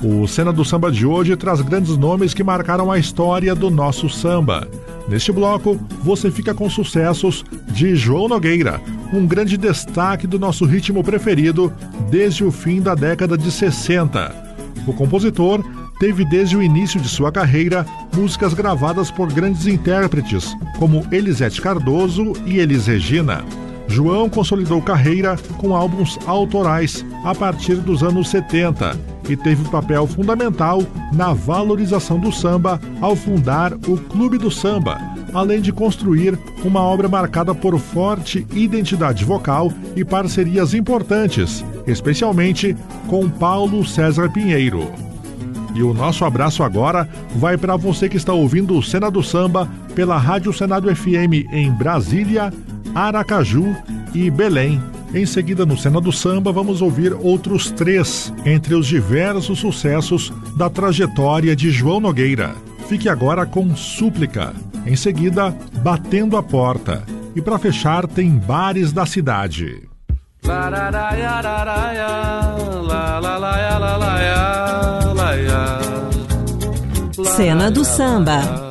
O Cena do Samba de hoje traz grandes nomes que marcaram a história do nosso samba. Neste bloco, você fica com sucessos de João Nogueira, um grande destaque do nosso ritmo preferido desde o fim da década de 60. O compositor teve desde o início de sua carreira músicas gravadas por grandes intérpretes, como Elisete Cardoso e Elis Regina. João consolidou carreira com álbuns autorais a partir dos anos 70 e teve papel fundamental na valorização do samba ao fundar o Clube do Samba, além de construir uma obra marcada por forte identidade vocal e parcerias importantes, especialmente com Paulo César Pinheiro. E o nosso abraço agora vai para você que está ouvindo o Cena do Samba pela Rádio Senado FM em Brasília, Aracaju e Belém. Em seguida, no Cena do Samba, vamos ouvir outros 3 entre os diversos sucessos da trajetória de João Nogueira. Fique agora com Súplica. Em seguida, Batendo a Porta. E para fechar, tem Bares da Cidade. Cena do Samba.